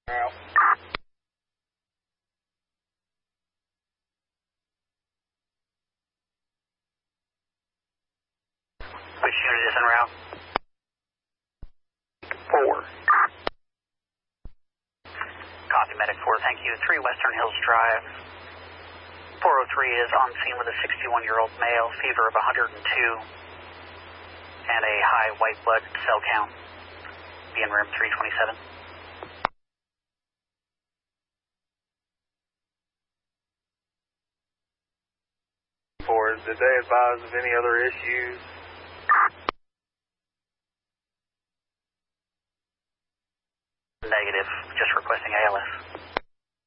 Route. Which unit is en route? 4. Copy, Medic 4, thank you. 3 Western Hills Drive. 403 is on scene with a 61-year-old male, fever of 102, and a high white blood cell count. Be in room 327. Did they advise of any other issues?